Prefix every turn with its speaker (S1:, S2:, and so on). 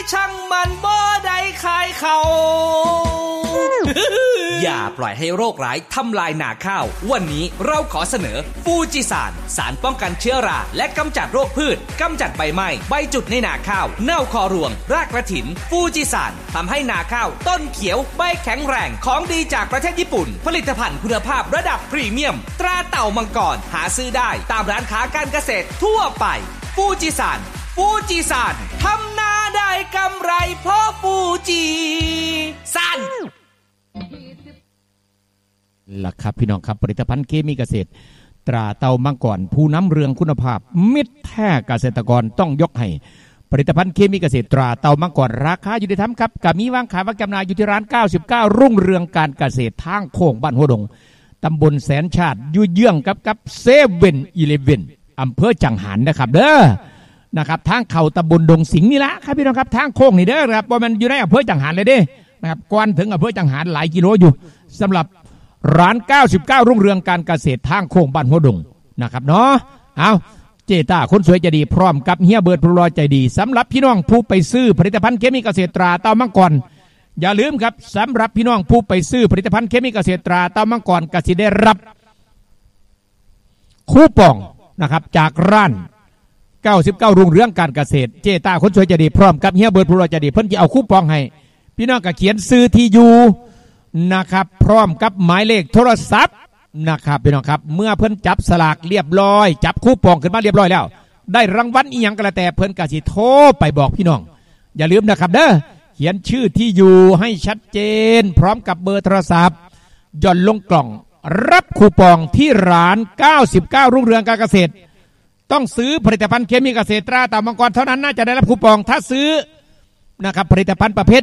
S1: ช่างมันบ่ได้ขายเขาอย่าปล่อยให้โรคร้ายทำลายนาข้าววันนี้เราขอเสนอฟูจิสารสารป้องกันเชื้อราและกำจัดโรคพืชกำจัดใบไหม้ใบจุดในนาข้าวเน่าคอรวงรากกระถินฟูจิสารทำให้นาข้าวต้นเขียวใบแข็งแรงของดีจากประเทศญี่ปุ่นผลิตภัณฑ์คุณภาพระดับพรีเมียมตราเต่ามังกรหาซื้อได้ตามร้านค้าการเกษตรทั่วไปฟูจิสารทำนาได้กำไรเพราะฟูจิสาร
S2: ล่ะครับพี่น้องครับผลิตภัณฑ์เคมีเกษตรตราเต่ามังกรผู้นำเรื่องคุณภาพมิตรแท้เกษตรกรต้องยกให้ผลิตภัณฑ์เคมีเกษตรตราเต่ามังกรราคายุติธรรมครับกับมีวางขายวางจำหน่ายอยู่ที่ร้าน99รุ่งเรืองการเกษตรทางโค้งบ้านหัวดงตำบลแสนชาติอยู่เยื้องกับเซเว่นอีเลฟเว่นอำเภอจังหันนะครับเด้อนะครับทางเข่าตำบลดงสิงห์นี่ละครับพี่น้องครับทางโค้งนี่เด้อครับว่ามันอยู่ในอำเภอจังหันเลยเด้นะครับก่อนถึงอำเภอจังหันหลายกิโลอยู่สำหรับร้าน99รุ่งเรืองการเกษตรทางโค้งบ้านหัวดงนะครับเนาะเอาเจต้าคนสวยใจดีพร้อมกับเฮียเบิร์ดผู้รอใจดีสำหรับพี่น้องผู้ไปซื้อผลิตภัณฑ์เคมีเกษตรตราเต่ามังกรอย่าลืมครับสำหรับพี่น้องผู้ไปซื้อผลิตภัณฑ์เคมีเกษตรตราเต่ามังกรก็สิได้รับคูปองนะครับจากร้าน99รุ่งเรืองการเกษตรเจต้าคนสวยใจดีพร้อมกับเฮียเบิร์ดผู้รอใจดีเพิ่นจะเอาคูปองให้พี่น้องก็เขียนซื้อที่อยู่นะครับพร้อมกับหมายเลขโทรศัพท์นะครับพี่น้องครับเมื่อเพิ่นจับสลากเรียบร้อยจับคูปองขึ้นมาเรียบร้อยแล้วได้รางวัลอีหยังก็แล้วแต่เพิ่นก็สิโทรไปบอกพี่น้องอย่าลืมนะครับเด้อเขียนชื่อที่อยู่ให้ชัดเจนพร้อมกับเบอร์โทรศัพท์ย่อนลงกล่องรับคูปองที่ร้าน99รุ่งเรืองการเกษตรต้องซื้อผลิตภัณฑ์เคมีเกษตรตราเต่ามังกรเท่านั้นน่าจะได้รับคูปองถ้าซื้อนะครับผลิตภัณฑ์ประเภท